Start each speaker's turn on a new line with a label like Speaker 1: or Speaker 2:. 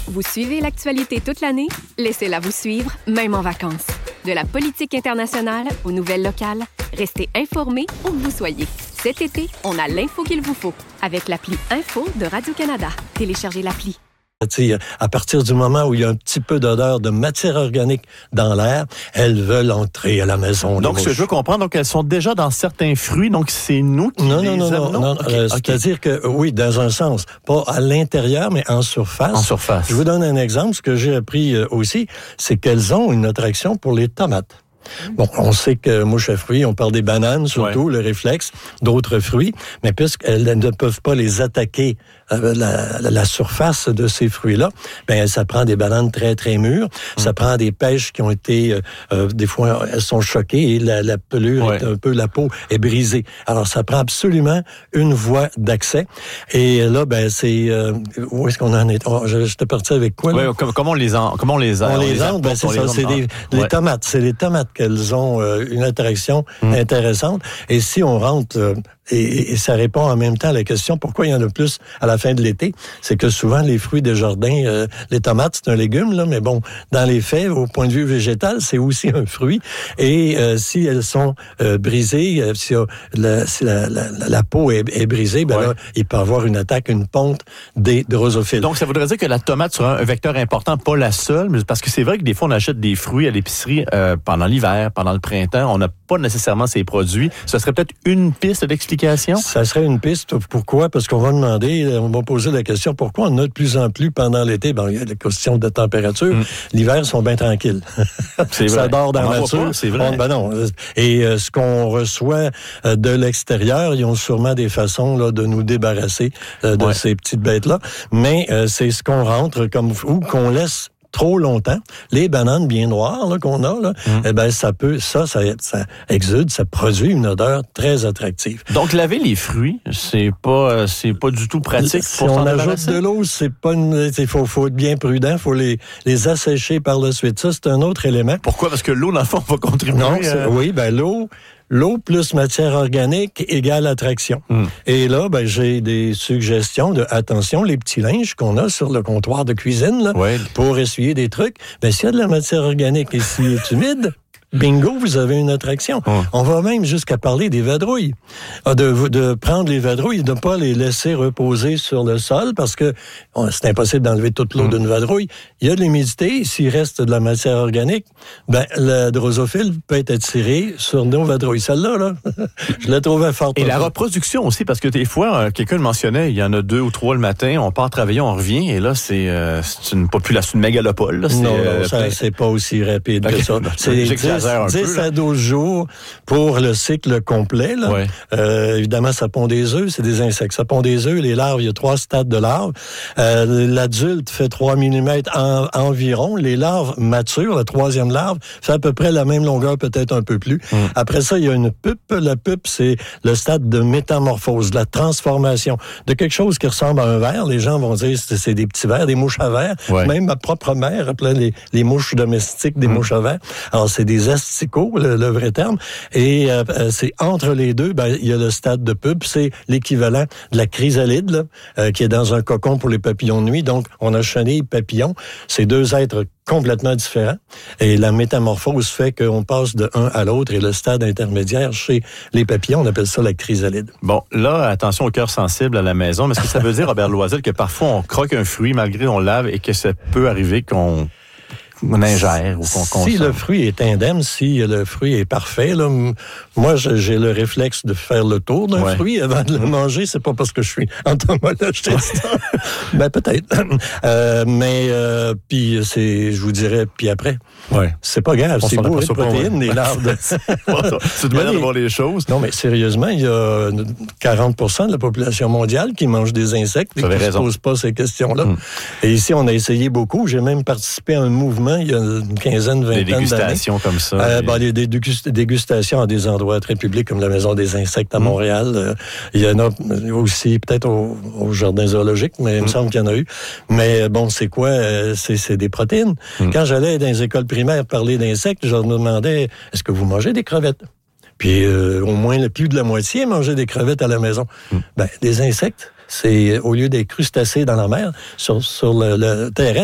Speaker 1: Vous suivez l'actualité toute l'année? Laissez-la vous suivre, même en vacances. De la politique internationale aux nouvelles locales, restez informés où que vous soyez. Cet été, on a l'info qu'il vous faut avec l'appli Info de Radio-Canada. Téléchargez l'appli.
Speaker 2: À partir du moment où il y a un petit peu d'odeur de matière organique dans l'air, elles veulent entrer à la maison.
Speaker 3: Donc, ce que je veux comprendre, donc elles sont déjà dans certains fruits, donc c'est nous qui les amenons?
Speaker 2: Non. Okay. C'est-à-dire que, oui, dans un sens, pas à l'intérieur, mais en surface.
Speaker 3: En surface.
Speaker 2: Je vous donne un exemple. Ce que j'ai appris aussi, c'est qu'elles ont une attraction pour les tomates. Bon, on sait que mouches à fruits, on parle des bananes, surtout, le réflexe, d'autres fruits, mais puisqu'elles ne peuvent pas les attaquer la surface de ces fruits-là, ben ça prend des bananes très, très mûres, ça prend des pêches qui ont été, des fois, elles sont choquées et la pelure est un peu, la peau est brisée. Alors, ça prend absolument une voie d'accès. Et là, ben c'est, où est-ce qu'on en est? J'étais parti avec quoi, là?
Speaker 3: Oui, comment on les entre,
Speaker 2: ben c'est ça, c'est les tomates. C'est les tomates qu'elles ont une attraction intéressante. Et si on rentre, et ça répond en même temps à la question pourquoi il y en a plus à la fin de l'été, c'est que souvent les fruits des jardins, les tomates, c'est un légume, là, mais bon, dans les faits, au point de vue végétal, c'est aussi un fruit. Et si elles sont brisées, si la peau est brisée, ben là, il peut y avoir une attaque, une ponte des drosophiles.
Speaker 3: Donc, ça voudrait dire que la tomate sera un vecteur important, pas la seule, mais parce que c'est vrai que des fois, on achète des fruits à l'épicerie pendant l'hiver, pendant le printemps, on n'a pas nécessairement ces produits. Ce serait peut-être une piste d'explication?
Speaker 2: Ça serait une piste. Pourquoi? Parce qu'on va demander, on va poser la question, pourquoi on a de plus en plus pendant l'été? Bon, il y a la question de température. L'hiver, ils sont bien tranquilles.
Speaker 3: C'est
Speaker 2: ça
Speaker 3: vrai.
Speaker 2: dort dans la nature.
Speaker 3: C'est vrai.
Speaker 2: Ben non. Et ce qu'on reçoit de l'extérieur, ils ont sûrement des façons là, de nous débarrasser de ces petites bêtes-là. Mais c'est ce qu'on rentre comme ou qu'on laisse trop longtemps. Les bananes bien noires là, qu'on a, là, eh ben ça exude, ça produit une odeur très attractive.
Speaker 3: Donc laver les fruits, c'est pas du tout pratique.
Speaker 2: Si on ajoute de l'eau, c'est pas faut être bien prudent, faut les assécher par la suite. Ça, c'est un autre élément.
Speaker 3: Pourquoi? Parce que l'eau, dans le fond, va contribuer.
Speaker 2: Non, oui, ben l'eau plus matière organique égale attraction. Et là, ben, j'ai des suggestions de, attention, les petits linges qu'on a sur le comptoir de cuisine, là, pour essuyer des trucs. Ben, s'il y a de la matière organique et s'il est humide, bingo, vous avez une attraction. On va même jusqu'à parler des vadrouilles. De prendre les vadrouilles et de ne pas les laisser reposer sur le sol parce que c'est impossible d'enlever toute l'eau d'une vadrouille. Il y a de l'humidité. S'il reste de la matière organique, ben, le drosophile peut être attiré sur nos vadrouilles. Celle-là, là, je la trouvais forte.
Speaker 3: Et la reproduction aussi, parce que des fois, quelqu'un le mentionnait, il y en a 2 ou 3 le matin, on part travailler, on revient, et là, c'est une population, une mégalopole. Là,
Speaker 2: non, c'est pas aussi rapide que ça. C'est 10 à 12 jours pour le cycle complet. Là. Évidemment, ça pond des œufs, c'est des insectes. Ça pond des œufs, les larves, il y a 3 stades de larves. L'adulte fait 3 mm environ. Les larves matures, la 3e larve, fait à peu près la même longueur, peut-être un peu plus. Après ça, il y a une pupe. La pupe, c'est le stade de métamorphose, de la transformation de quelque chose qui ressemble à un ver. Les gens vont dire que c'est des petits vers, des mouches à vers. Même ma propre mère appelait les mouches domestiques des mouches à vers. Alors, c'est des asticots, le vrai terme. Et c'est entre les deux, ben, il y a le stade de pupe, c'est l'équivalent de la chrysalide, là, qui est dans un cocon pour les papillons de nuit. Donc, on a chenille, papillon. C'est 2 êtres complètement différents. Et la métamorphose fait qu'on passe de un à l'autre. Et le stade intermédiaire chez les papillons, on appelle ça la chrysalide.
Speaker 3: Bon, là, attention au cœur sensible à la maison. Mais est-ce que ça veut dire, Robert Loisel, que parfois on croque un fruit malgré on lave et que ça peut arriver qu'on ingère ou qu'on consomme?
Speaker 2: Si le fruit est indemne, si le fruit est parfait, là, moi, j'ai le réflexe de faire le tour d'un fruit avant de le manger. C'est pas parce que je suis entomologiste. Ben, peut-être. Mais, puis, je vous dirais, puis après. C'est pas grave. C'est bourré de protéines, les larves.
Speaker 3: C'est une manière de voir les choses.
Speaker 2: Non, mais sérieusement, il y a 40% de la population mondiale qui mange des insectes et qui ne se pose pas ces questions-là. Et ici, on a essayé beaucoup. J'ai même participé à un mouvement il y a une quinzaine, 20 d'années.
Speaker 3: Des dégustations comme ça.
Speaker 2: Des dégustations à des endroits très publics comme la Maison des insectes à Montréal. Il y en a aussi peut-être au Jardin zoologique, mais il me semble qu'il y en a eu. Mais bon, c'est quoi? C'est des protéines. Quand j'allais dans les écoles primaires parler d'insectes, je leur demandais, est-ce que vous mangez des crevettes? Puis au moins plus de la moitié mangeait des crevettes à la maison. Ben, des insectes, c'est au lieu des crustacés dans la mer, sur le terrain,